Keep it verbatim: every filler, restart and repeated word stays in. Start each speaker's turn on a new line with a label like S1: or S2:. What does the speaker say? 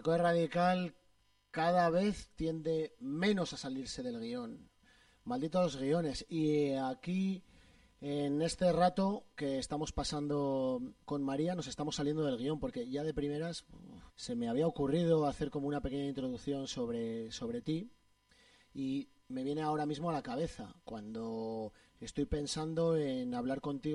S1: Recoge Radical cada vez tiende menos a salirse del guión. Malditos guiones. Y aquí, en este rato que estamos pasando con María, nos estamos saliendo del guión, porque ya de primeras uf, se me había ocurrido hacer como una pequeña introducción sobre, sobre ti. Y me viene ahora mismo a la cabeza cuando estoy pensando en hablar contigo